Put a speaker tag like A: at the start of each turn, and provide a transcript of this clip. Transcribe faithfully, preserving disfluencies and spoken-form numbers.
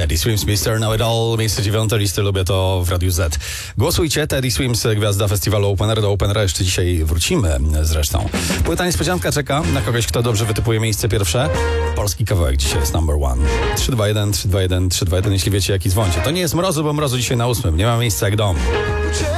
A: Teddy Swims, mister Know It All, miejsce dziewiąte listy, lubię to w Radiu Z. Głosujcie, Teddy Swims, gwiazda festiwalu Open Air. Do Open Air jeszcze dzisiaj wrócimy zresztą. Płyta niespodzianka czeka na kogoś, kto dobrze wytypuje miejsce pierwsze. Polski kawałek dzisiaj jest number one. trzy dwa jeden, trzy dwa jeden, trzy dwa jeden, jeśli wiecie jaki dzwoncie. To nie jest Mrozu, bo Mrozu dzisiaj na ósmym. Nie ma miejsca jak dom.